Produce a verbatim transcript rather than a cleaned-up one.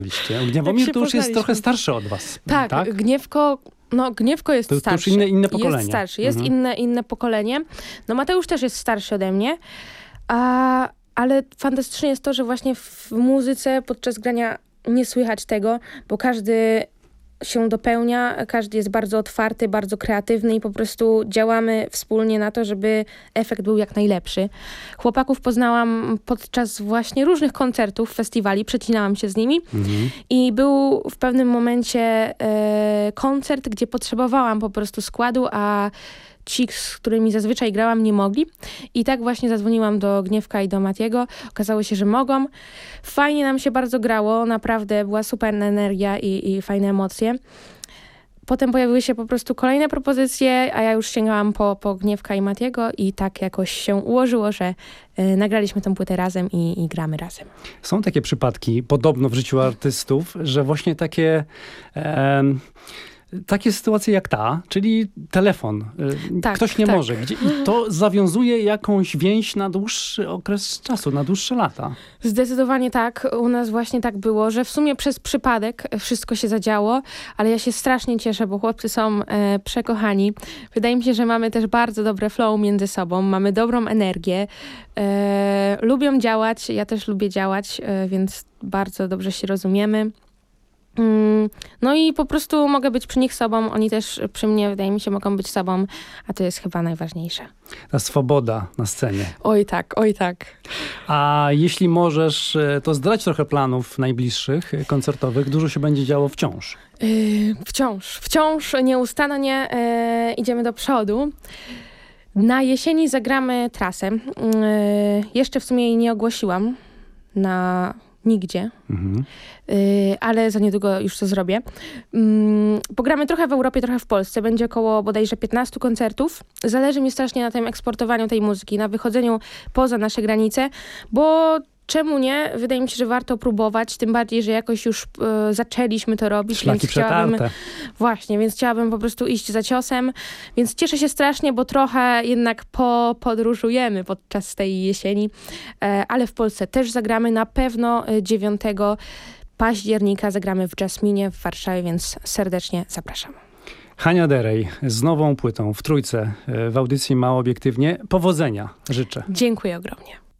Gniewomir to już jest trochę starszy od was. Tak, tak? Gniewko, no Gniewko jest to, starszy. To już inne, inne pokolenie. Jest starszy, jest mhm. inne, inne pokolenie. No Mateusz też jest starszy ode mnie, a, ale fantastyczne jest to, że właśnie w muzyce podczas grania nie słychać tego, bo każdy się dopełnia, każdy jest bardzo otwarty, bardzo kreatywny i po prostu działamy wspólnie na to, żeby efekt był jak najlepszy. Chłopaków poznałam podczas właśnie różnych koncertów, festiwali, przecinałam się z nimi mhm. i był w pewnym momencie e, koncert, gdzie potrzebowałam po prostu składu, a ci, z którymi zazwyczaj grałam, nie mogli. I tak właśnie zadzwoniłam do Gniewka i do Matiego. Okazało się, że mogą. Fajnie nam się bardzo grało. Naprawdę była super energia i, i fajne emocje. Potem pojawiły się po prostu kolejne propozycje, a ja już sięgałam po, po Gniewka i Matiego i tak jakoś się ułożyło, że y, nagraliśmy tę płytę razem i, i gramy razem. Są takie przypadki, podobno w życiu artystów, że właśnie takie... Em, Takie sytuacje jak ta, czyli telefon. Tak, Ktoś nie tak. może. Gdzie, I to zawiązuje jakąś więź na dłuższy okres czasu, na dłuższe lata. Zdecydowanie tak. U nas właśnie tak było, że w sumie przez przypadek wszystko się zadziało, ale ja się strasznie cieszę, bo chłopcy są e, przekochani. Wydaje mi się, że mamy też bardzo dobre flow między sobą, mamy dobrą energię, e, lubią działać, ja też lubię działać, e, więc bardzo dobrze się rozumiemy. No i po prostu mogę być przy nich sobą, oni też przy mnie, wydaje mi się, mogą być sobą, a to jest chyba najważniejsze. Ta swoboda na scenie. Oj tak, oj tak. A jeśli możesz, to zdrać trochę planów najbliższych, koncertowych. Dużo się będzie działo wciąż. Yy, wciąż, wciąż nieustannie yy, idziemy do przodu. Na jesieni zagramy trasę. Yy, jeszcze w sumie jej nie ogłosiłam na... Nigdzie, mhm. y, ale za niedługo już to zrobię. Ym, pogramy trochę w Europie, trochę w Polsce. Będzie około bodajże piętnastu koncertów. Zależy mi strasznie na tym eksportowaniu tej muzyki, na wychodzeniu poza nasze granice, bo czemu nie? Wydaje mi się, że warto próbować, tym bardziej, że jakoś już y, zaczęliśmy to robić. Szlaki więc chciałabym, przetarte. Właśnie, więc chciałabym po prostu iść za ciosem. Więc cieszę się strasznie, bo trochę jednak po, podróżujemy podczas tej jesieni. E, ale w Polsce też zagramy. Na pewno dziewiątego października zagramy w Jasminie w Warszawie, więc serdecznie zapraszam. Hania Derej z nową płytą w Trójce w audycji Mało Obiektywnie. Powodzenia życzę. Dziękuję ogromnie.